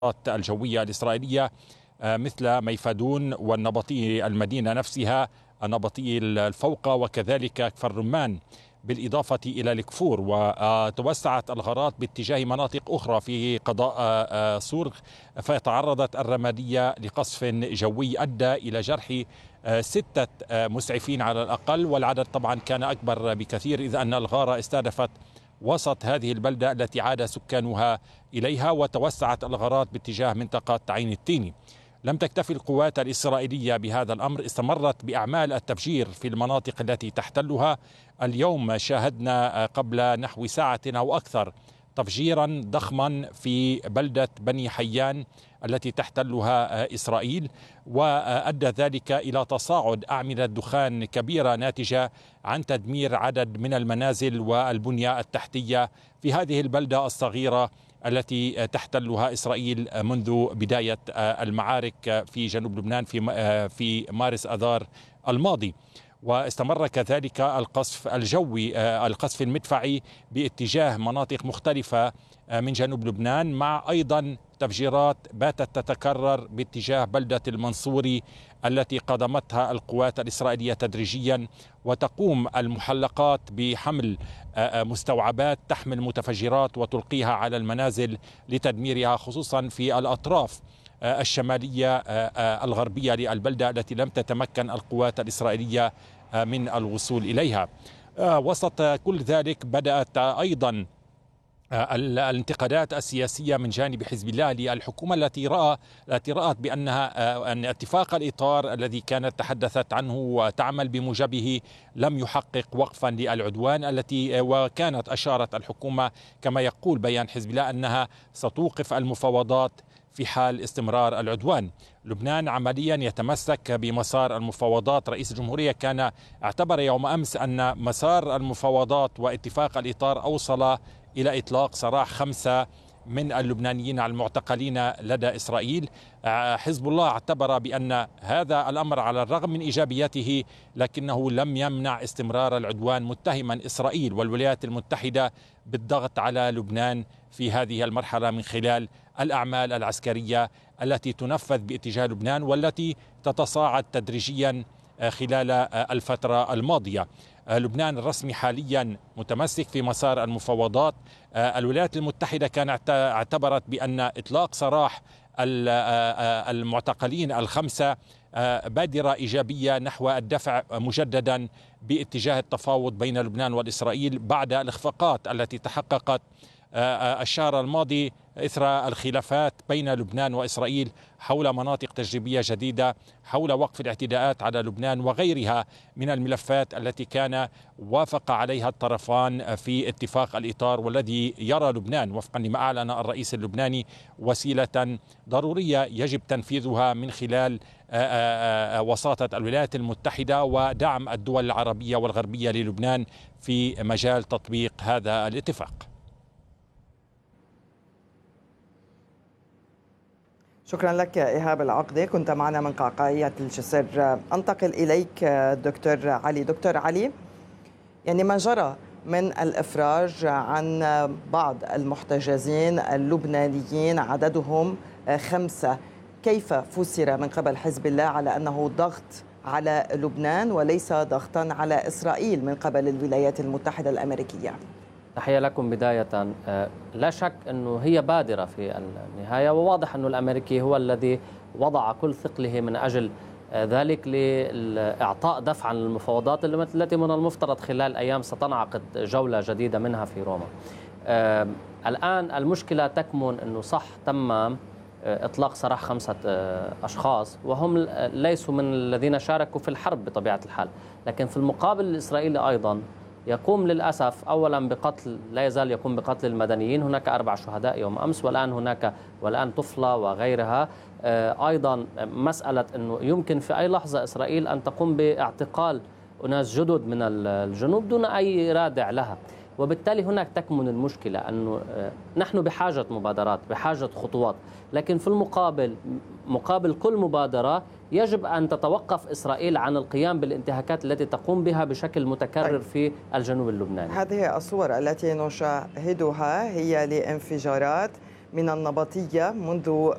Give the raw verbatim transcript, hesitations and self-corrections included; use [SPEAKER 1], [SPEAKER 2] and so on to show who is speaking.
[SPEAKER 1] الجوية الإسرائيلية مثل ميفادون والنبطي المدينة نفسها، النبطي الفوقة، وكذلك كفر رمان، بالإضافة إلى الكفور. وتوسعت الغارات باتجاه مناطق أخرى في قضاء صورغ، فتعرضت الرمادية لقصف جوي أدى إلى جرح ستة مسعفين على الأقل، والعدد طبعا كان أكبر بكثير إذ أن الغارة استهدفت وسط هذه البلدة التي عاد سكانها إليها، وتوسعت الغارات باتجاه منطقة عين التيني. لم تكتفي القوات الإسرائيلية بهذا الأمر، استمرت بأعمال التفجير في المناطق التي تحتلها. اليوم شاهدنا قبل نحو ساعة أو أكثر تفجيرا ضخما في بلدة بني حيان التي تحتلها إسرائيل، وأدى ذلك إلى تصاعد أعمدة دخان كبيرة ناتجة عن تدمير عدد من المنازل والبنية التحتية في هذه البلدة الصغيرة التي تحتلها إسرائيل منذ بداية المعارك في جنوب لبنان في في مارس آذار الماضي. واستمر كذلك القصف الجوي، القصف المدفعي باتجاه مناطق مختلفة من جنوب لبنان، مع أيضا تفجيرات باتت تتكرر باتجاه بلدة المنصوري التي قدمتها القوات الإسرائيلية تدريجيا، وتقوم المحلقات بحمل مستوعبات تحمل متفجرات وتلقيها على المنازل لتدميرها، خصوصا في الأطراف الشمالية الغربية للبلدة التي لم تتمكن القوات الإسرائيلية من الوصول إليها. وسط كل ذلك بدأت أيضا الانتقادات السياسية من جانب حزب الله للحكومة التي رأى التي رأت بأنها أن اتفاق الإطار الذي كانت تحدثت عنه وتعمل بموجبه لم يحقق وقفا للعدوان التي وكانت أشارت الحكومة كما يقول بيان حزب الله أنها ستوقف المفاوضات في حال استمرار العدوان. لبنان عمليا يتمسك بمسار المفاوضات. رئيس الجمهورية كان اعتبر يوم أمس أن مسار المفاوضات واتفاق الإطار أوصل إلى إطلاق سراح خمسة من اللبنانيين المعتقلين لدى إسرائيل. حزب الله اعتبر بأن هذا الأمر على الرغم من إيجابيته لكنه لم يمنع استمرار العدوان، متهما إسرائيل والولايات المتحدة بالضغط على لبنان في هذه المرحلة من خلال الأعمال العسكرية التي تنفذ باتجاه لبنان والتي تتصاعد تدريجيا خلال الفترة الماضية. لبنان الرسمي حاليا متمسك في مسار المفاوضات. الولايات المتحدة كانت اعتبرت بأن إطلاق سراح المعتقلين الخمسة بادرة إيجابية نحو الدفع مجددا باتجاه التفاوض بين لبنان والإسرائيل بعد الإخفاقات التي تحققت الشهر الماضي إثر الخلافات بين لبنان وإسرائيل حول مناطق تجريبية جديدة، حول وقف الاعتداءات على لبنان وغيرها من الملفات التي كان وافق عليها الطرفان في اتفاق الإطار، والذي يرى لبنان وفقا لما أعلن الرئيس اللبناني وسيلة ضرورية يجب تنفيذها من خلال وساطة الولايات المتحدة ودعم الدول العربية والغربية للبنان في مجال تطبيق هذا الاتفاق.
[SPEAKER 2] شكرا لك إيهاب العقدة، كنت معنا من قعقاعية الجسر. أنتقل إليك دكتور علي. دكتور علي، يعني ما جرى من الإفراج عن بعض المحتجزين اللبنانيين عددهم خمسة، كيف فسر من قبل حزب الله على أنه ضغط على لبنان وليس ضغطا على إسرائيل من قبل الولايات المتحدة الأمريكية؟
[SPEAKER 3] تحية لكم بداية. لا شك أنه هي بادرة في النهاية، وواضح أنه الأمريكي هو الذي وضع كل ثقله من أجل ذلك لإعطاء دفعا للمفاوضات التي من المفترض خلال أيام ستنعقد جولة جديدة منها في روما. الآن المشكلة تكمن أنه صح تم إطلاق سراح خمسة أشخاص وهم ليسوا من الذين شاركوا في الحرب بطبيعة الحال، لكن في المقابل الإسرائيلي أيضا يقوم للأسف أولا بقتل، لا يزال يقوم بقتل المدنيين. هناك أربع شهداء يوم أمس، والآن هناك والآن طفلة وغيرها. أيضا مسألة أنه يمكن في أي لحظة إسرائيل أن تقوم باعتقال أناس جدد من الجنوب دون أي رادع لها، وبالتالي هناك تكمن المشكلة أنه نحن بحاجة مبادرات، بحاجة خطوات، لكن في المقابل مقابل كل مبادرة يجب أن تتوقف إسرائيل عن القيام بالانتهاكات التي تقوم بها بشكل متكرر في الجنوب اللبناني.
[SPEAKER 2] هذه الصور التي نشاهدها هي لانفجارات من النبطية منذ